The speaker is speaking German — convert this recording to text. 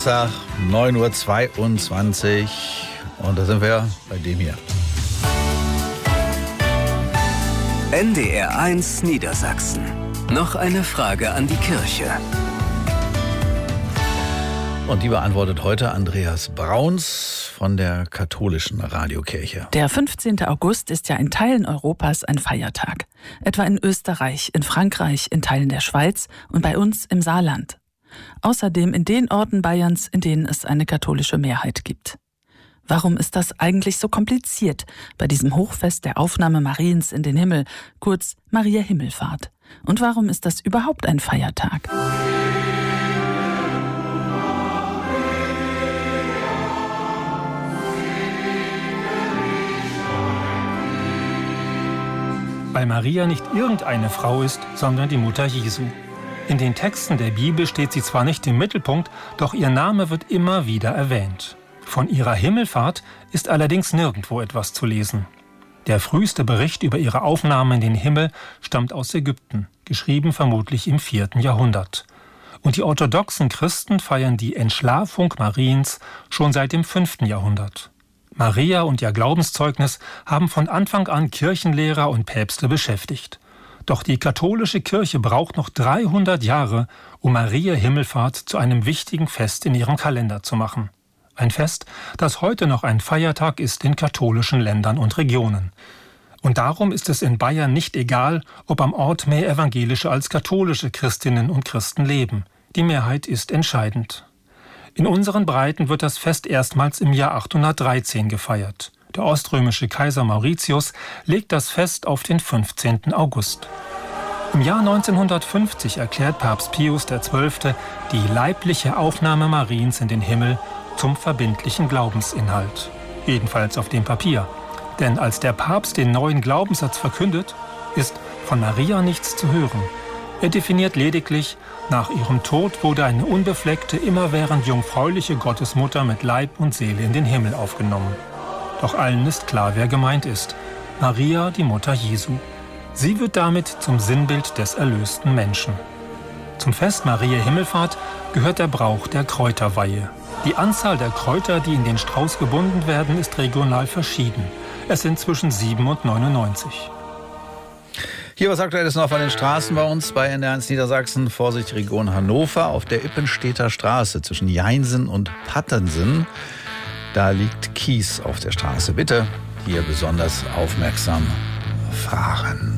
Donnerstag, 9:22 Uhr. Und da sind wir bei dem hier. NDR 1 Niedersachsen. Noch eine Frage an die Kirche. Und die beantwortet heute Andreas Brauns von der katholischen Radiokirche. Der 15. August ist ja in Teilen Europas ein Feiertag. Etwa in Österreich, in Frankreich, in Teilen der Schweiz und bei uns im Saarland. Außerdem in den Orten Bayerns, in denen es eine katholische Mehrheit gibt. Warum ist das eigentlich so kompliziert bei diesem Hochfest der Aufnahme Mariens in den Himmel, kurz Maria Himmelfahrt? Und warum ist das überhaupt ein Feiertag? Weil Maria nicht irgendeine Frau ist, sondern die Mutter Jesu. In den Texten der Bibel steht sie zwar nicht im Mittelpunkt, doch ihr Name wird immer wieder erwähnt. Von ihrer Himmelfahrt ist allerdings nirgendwo etwas zu lesen. Der früheste Bericht über ihre Aufnahme in den Himmel stammt aus Ägypten, geschrieben vermutlich im 4. Jahrhundert. Und die orthodoxen Christen feiern die Entschlafung Mariens schon seit dem 5. Jahrhundert. Maria und ihr Glaubenszeugnis haben von Anfang an Kirchenlehrer und Päpste beschäftigt. Doch die katholische Kirche braucht noch 300 Jahre, um Maria Himmelfahrt zu einem wichtigen Fest in ihrem Kalender zu machen. Ein Fest, das heute noch ein Feiertag ist in katholischen Ländern und Regionen. Und darum ist es in Bayern nicht egal, ob am Ort mehr evangelische als katholische Christinnen und Christen leben. Die Mehrheit ist entscheidend. In unseren Breiten wird das Fest erstmals im Jahr 813 gefeiert. Der oströmische Kaiser Mauritius legt das Fest auf den 15. August. Im Jahr 1950 erklärt Papst Pius XII. Die leibliche Aufnahme Mariens in den Himmel zum verbindlichen Glaubensinhalt. Jedenfalls auf dem Papier. Denn als der Papst den neuen Glaubenssatz verkündet, ist von Maria nichts zu hören. Er definiert lediglich, nach ihrem Tod wurde eine unbefleckte, immerwährend jungfräuliche Gottesmutter mit Leib und Seele in den Himmel aufgenommen. Doch allen ist klar, wer gemeint ist. Maria, die Mutter Jesu. Sie wird damit zum Sinnbild des erlösten Menschen. Zum Fest Maria Himmelfahrt gehört der Brauch der Kräuterweihe. Die Anzahl der Kräuter, die in den Strauß gebunden werden, ist regional verschieden. Es sind zwischen 7 und 99. Hier was Aktuelles noch von den Straßen bei uns bei NDR 1 Niedersachsen. Vorsicht, Region Hannover auf der Ippenstedter Straße zwischen Jeinsen und Pattensen. Da liegt Kies auf der Straße. Bitte hier besonders aufmerksam fahren.